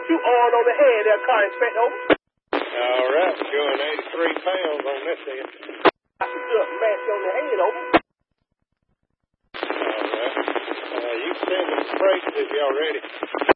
put you all on the head there, car inspector, over. All right, showing 83 pounds on this end. I can just smash you on the head, over. All right. You can send them freight if y'all ready.